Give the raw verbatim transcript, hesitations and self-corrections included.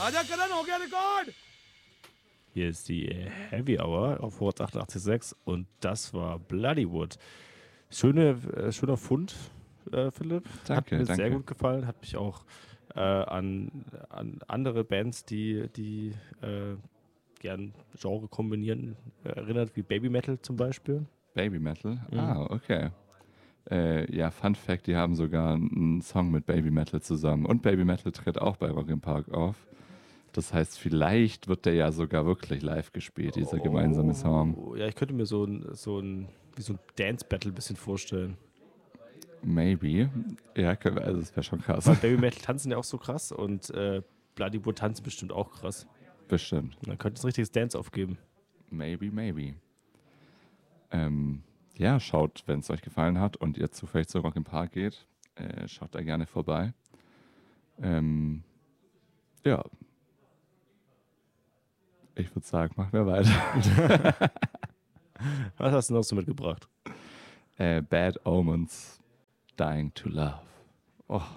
Hier ist die Heavy Hour auf Horst achtundachtzig Komma sechs und das war Bloodywood. Schöne, äh, schöner Fund, äh, Philipp. Danke, hat mir danke. sehr gut gefallen. Hat mich auch äh, an, an andere Bands, die, die äh, gern Genre kombinieren, äh, erinnert, wie Baby Metal zum Beispiel. Baby Metal? Mhm. Ah, okay. Äh, ja, Fun Fact, die haben sogar einen Song mit Baby Metal zusammen. Und Baby Metal tritt auch bei Rock im Park auf. Das heißt, vielleicht wird der ja sogar wirklich live gespielt, dieser gemeinsame Song. Oh, ja, ich könnte mir so ein, so ein, wie so ein Dance-Battle ein bisschen vorstellen. Maybe. Ja, können wir, also das wäre schon krass. Weil Baby Metal tanzen ja auch so krass und äh, Bloodywood tanzen bestimmt auch krass. Bestimmt. Man könnte ein richtiges Dance aufgeben. Maybe, maybe. Ähm, ja, schaut, wenn es euch gefallen hat und ihr zufällig zu Rock im Park geht, äh, schaut da gerne vorbei. Ähm, ja. Ich würde sagen, machen wir weiter. Was hast du noch so mitgebracht? äh, Bad Omens, Dying to Love. Oh,